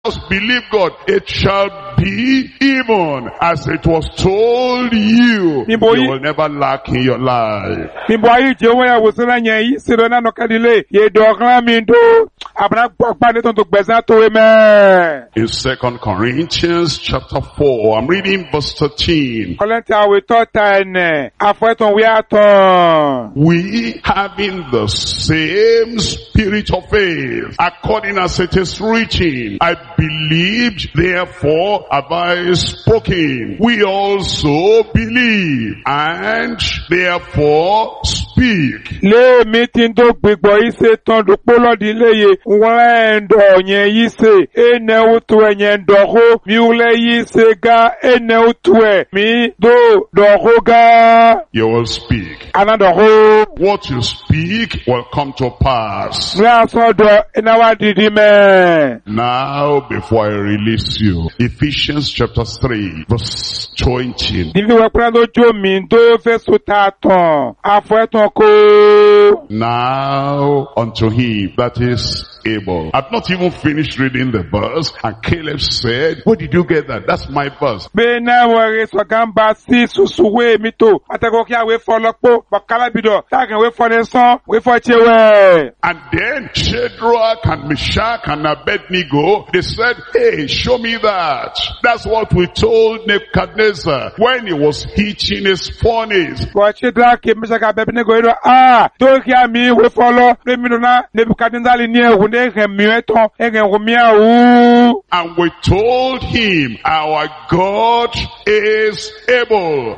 Just believe God. It shall be even as it was told you. You will never lack in your life. In 2 Corinthians chapter 4, I'm reading verse 13. We having the same spirit of faith, according as it is written, I believed, therefore have I spoken. We also believe, and therefore speak. Le meeting do gbigbo ise ton do polo di leye wan do yen yise ene utu yen do ho mi ule yise ga ene utu mi do ho ga. You will speak. Anado ho. What you speak will come to pass. Na so do ina wa didi me. Now before I release you, Ephesians chapter 3 verse 20. Divi wa prando jo mi do fe sutaton afeton ko. Now unto him that is able. I've not even finished reading the verse, and Caleb said, where did you get that? That's my verse. And then Shadrach and Meshach and Abednego, they said, hey, show me that. That's what we told Nebuchadnezzar when he was heating his furnace. And we told him, our God is able.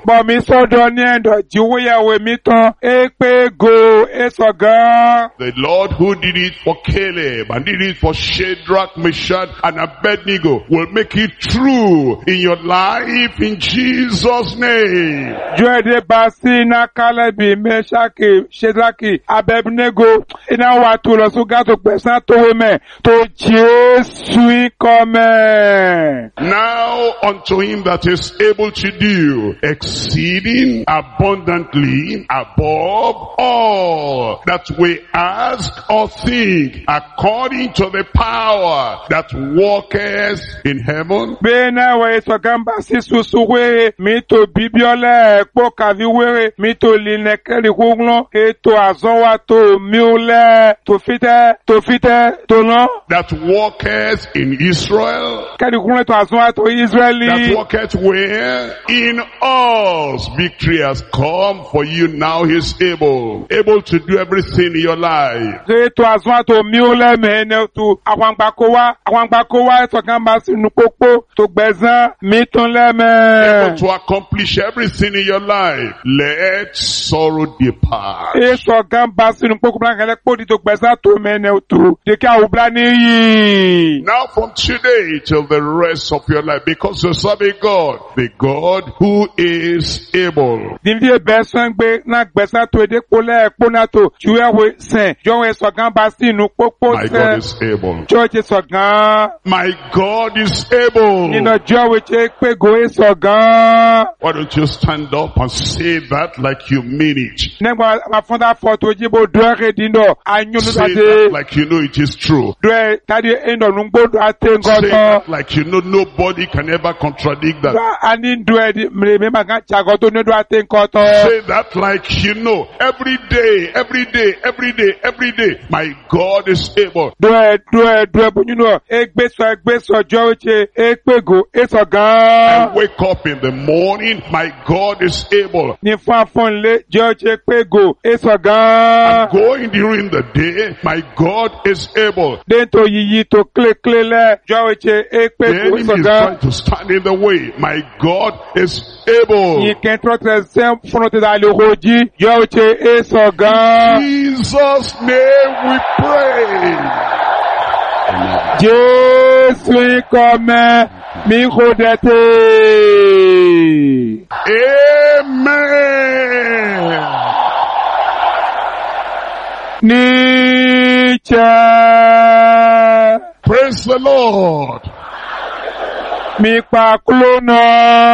The Lord who did it for Caleb and did it for Shadrach, Meshach, and Abednego will make it true in your life in Jesus' name. Now unto him that is able to do exceeding abundantly above all that we ask or think, according to the power that worketh in heaven. That worketh in Israel. That worketh where? In us. Victory has come for you. Now he's able to do everything in your life. Able to accomplish everything in your life. Let sorrow depart. Now from today till the rest of your life, because you serve a God, the God who is able. My God is able. My God is able. Why don't you stand up and say that like you mean it? Say that like you know it is true. Say that like you know nobody can ever contradict that. Say that like you know every day, my God is able. I wake up in the morning, my God is able. I'm going during the day, my God is able. The enemy is trying to stand in the way, my God is able. In Jesus' name we pray. Amen. Praise the Lord.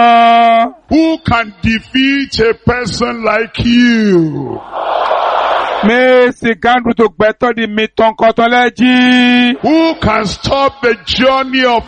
Who can defeat a person like you? Me sigandu to gbeto di mi tonkotole ji. Who can stop the journey of